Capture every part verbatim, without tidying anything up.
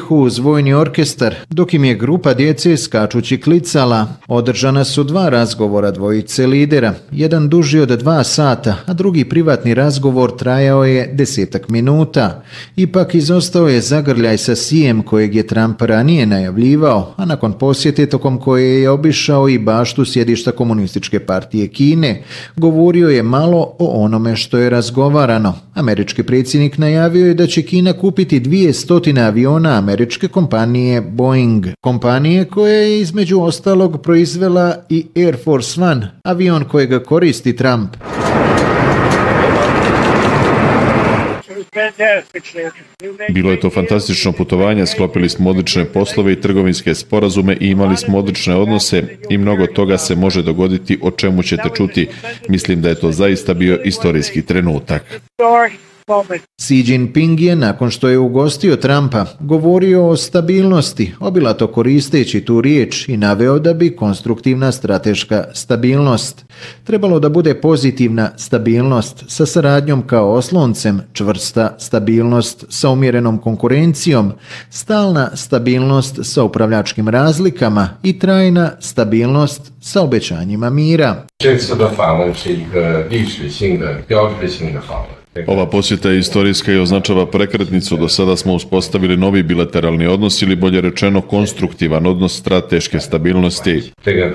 utihu uz vojni orkestar, dok im je grupa djece skačući klicala. Održana su dva razgovora dvojice lidera, jedan duži od dva sata, a drugi privatni razgovor trajao je desetak minuta. Ipak izostao je zagrljaj sa Xijem kojeg je Trump ranije najavljivao, a nakon posjete tokom koje je obišao i baštu sjedišta Komunističke partije Kine, govorio je malo o onome što je razgovarano. Američki predsjednik najavio je da će Kina kupiti dvjesto aviona američke kompanije Boeing, kompanije koja je između ostalog proizvela i Air Force One, avion kojega koristi Trump. Bilo je to fantastično putovanje, sklopili smo odlične poslove i trgovinske sporazume i imali smo odlične odnose i mnogo toga se može dogoditi, o čemu ćete čuti. Mislim da je to zaista bio istorijski trenutak. Xi Jinping je, nakon što je ugostio Trumpa, govorio o stabilnosti, obilato koristeći tu riječ i naveo da bi konstruktivna strateška stabilnost trebalo da bude pozitivna stabilnost sa saradnjom kao osloncem, čvrsta stabilnost sa umjerenom konkurencijom, stalna stabilnost sa upravljačkim razlikama i trajna stabilnost sa obećanjima mira. Ova posjeta je istorijska i označava prekretnicu. Do sada smo uspostavili novi bilateralni odnos ili bolje rečeno konstruktivan odnos strateške stabilnosti.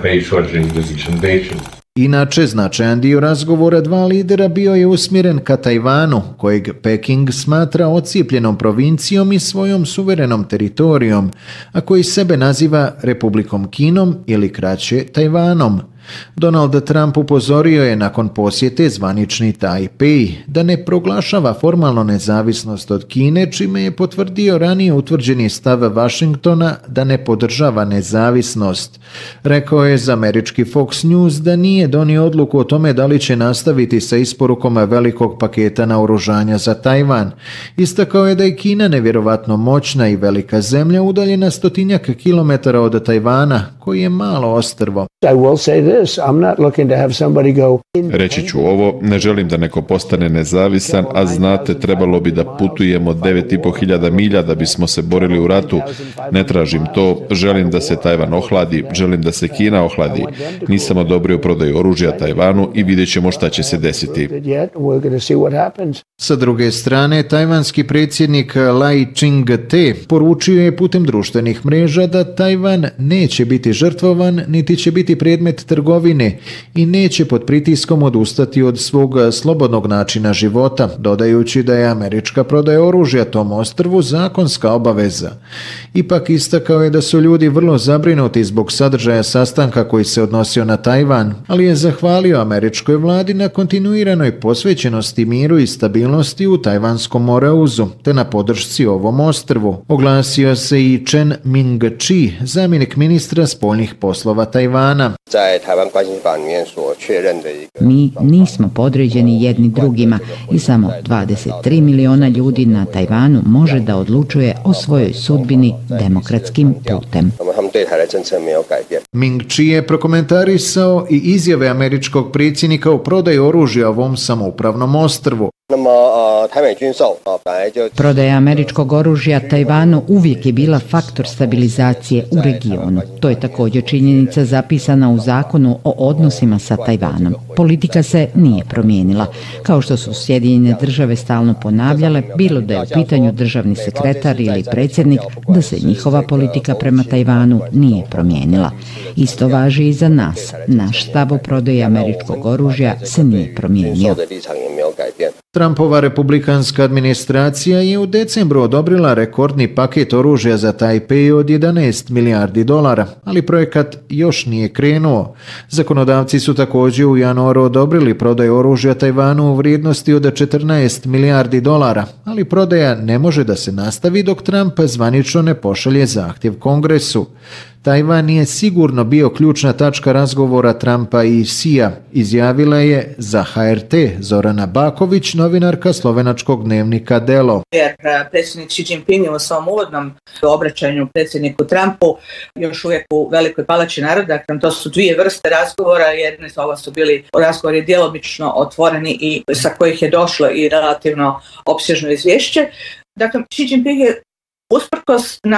Inače, značajan dio razgovora dva lidera bio je usmjeren ka Tajvanu, kojeg Peking smatra ocijepljenom provincijom i svojom suverenom teritorijom, a koji sebe naziva Republikom Kinom ili kraće Tajvanom. Donald Trump upozorio je nakon posjete zvanični Tajpej da ne proglašava formalno nezavisnost od Kine, čime je potvrdio ranije utvrđeni stav Washingtona da ne podržava nezavisnost. Rekao je za američki Fox News da nije donio odluku o tome da li će nastaviti sa isporukom velikog paketa naoružanja za Tajvan. Istakao je da je Kina nevjerovatno moćna i velika zemlja udaljena stotinjak kilometara od Tajvana, koji je malo ostrvo. Reći ću ovo, ne želim da neko postane nezavisan, a znate, trebalo bi da putujemo devet i po hiljada milja da bismo se borili u ratu. Ne tražim to, želim da se Tajvan ohladi, želim da se Kina ohladi. Nisam odobrio prodaju oružja Tajvanu i vidjet ćemo šta će se desiti. Sa druge strane, tajvanski predsjednik Lai Ching-te poručio je putem društvenih mreža da Tajvan neće biti žrtvovan, niti će biti predmet trgovine i neće pod pritiskom odustati od svog slobodnog načina života, dodajući da je američka prodaja oružja tom ostrvu zakonska obaveza. Ipak istakao je da su ljudi vrlo zabrinuti zbog sadržaja sastanka koji se odnosio na Tajvan, ali je zahvalio američkoj vladi na kontinuiranoj posvećenosti miru i stabilnosti u Tajvanskom moreuzu, te na podršci ovom ostrvu. Oglasio se i Chen Ming-chi, zamjenik ministra spoljnih poslova Tajvana. Mi nismo podređeni jedni drugima i samo dvadeset tri miliona ljudi na Tajvanu može da odlučuje o svojoj sudbini demokratskim putem. Ming-chi je prokomentarisao i izjave američkog predsjednika o prodaji oružja ovom samoupravnom ostrvu. Prodaja američkog oružja Tajvanu uvijek je bila faktor stabilizacije u regionu. To je također činjenica zapisana u zakonu o odnosima sa Tajvanom. Politika se nije promijenila. Kao što su Sjedinjene države stalno ponavljale, bilo da je u pitanju državni sekretar ili predsjednik, da se njihova politika prema Tajvanu nije promijenila. Isto važi i za nas. Naš stav o prodaji američkog oružja se nije promijenio. Trumpova republikanska administracija je u decembru odobrila rekordni paket oružja za Tajpej od jedanaest milijardi dolara, ali projekat još nije krenuo. Zakonodavci su također u januaru odobrili prodaju oružja Tajvanu u vrijednosti od četrnaest milijardi dolara, ali prodaja ne može da se nastavi dok Trump zvanično ne pošalje zahtjev Kongresu. Tajvan je sigurno bio ključna tačka razgovora Trumpa i Xija, izjavila je za H R T Zorana Baković, novinarka slovenačkog dnevnika Delo. Jer predsjednik Xi Jinping u svom uvodnom obraćanju predsjedniku Trumpu još uvijek u velikoj palači naroda, to su dvije vrste razgovora, jedne ovo su bili razgovori djelomično otvoreni i sa kojih je došlo i relativno opsežno izvješće. Dakle, Xi Jinping je usprkos